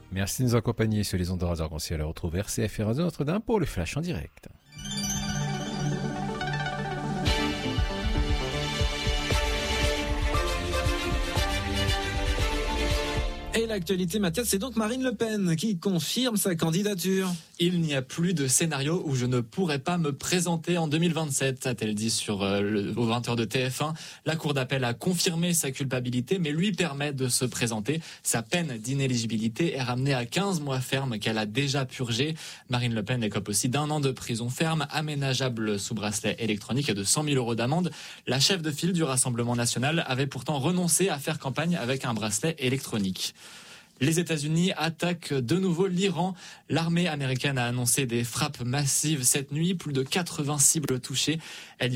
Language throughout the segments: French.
Merci de nous accompagner sur les ondes de Radio Arc-en-Ciel. On retrouve RCF et Radio Notre-Dame pour le Flash en direct. Et l'actualité, Mathias, c'est donc Marine Le Pen qui confirme sa candidature. Il n'y a plus de scénario où je ne pourrai pas me présenter en 2027, a-t-elle dit sur aux 20h de TF1. La Cour d'appel a confirmé sa culpabilité, mais lui permet de se présenter. Sa peine d'inéligibilité est ramenée à 15 mois ferme qu'elle a déjà purgé. Marine Le Pen écope aussi d'1 an de prison ferme, aménageable sous bracelet électronique et de 100 000 € d'amende. La chef de file du Rassemblement national avait pourtant renoncé à faire campagne avec un bracelet électronique. Les États-Unis attaquent de nouveau l'Iran. L'armée américaine a annoncé des frappes massives cette nuit, plus de 80 cibles touchées. Les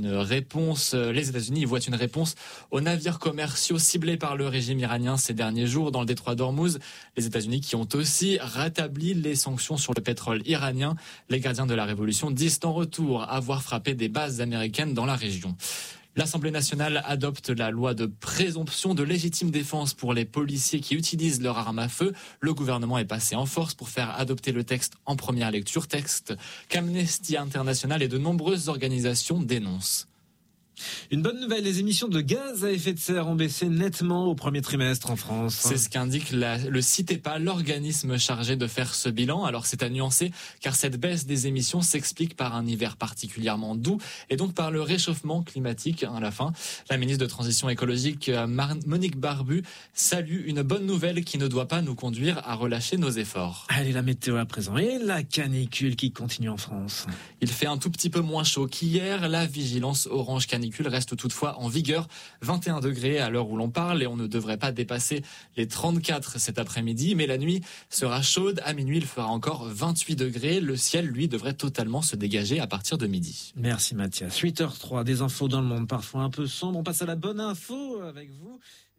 États-Unis y voient une réponse aux navires commerciaux ciblés par le régime iranien ces derniers jours dans le détroit d'Ormuz. Les États-Unis qui ont aussi rétabli les sanctions sur le pétrole iranien. Les gardiens de la révolution disent en retour avoir frappé des bases américaines dans la région. L'Assemblée nationale adopte la loi de présomption de légitime défense pour les policiers qui utilisent leur arme à feu. Le gouvernement est passé en force pour faire adopter le texte en première lecture, texte qu'Amnesty International et de nombreuses organisations dénoncent. Une bonne nouvelle, les émissions de gaz à effet de serre ont baissé nettement au premier trimestre en France. C'est ce qu'indique le CITEPA, l'organisme chargé de faire ce bilan. Alors c'est à nuancer car cette baisse des émissions s'explique par un hiver particulièrement doux et donc par le réchauffement climatique à la fin. La ministre de Transition écologique Monique Barbu salue une bonne nouvelle qui ne doit pas nous conduire à relâcher nos efforts. Allez, la météo à présent et la canicule qui continue en France. Il fait un tout petit peu moins chaud qu'hier. La vigilance orange canicule reste toutefois en vigueur, 21 degrés à l'heure où l'on parle et on ne devrait pas dépasser les 34 cet après-midi, mais la nuit sera chaude. À minuit, il fera encore 28 degrés. Le ciel, lui, devrait totalement se dégager à partir de midi. Merci Mathias. 8h03, des infos dans le monde parfois un peu sombres. On passe à la bonne info avec vous.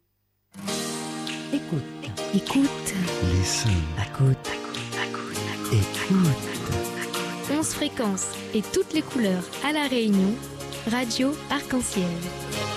Écoute. Listen. Écoute. 11 fréquences et toutes les couleurs à La Réunion. Radio Arc-en-Ciel.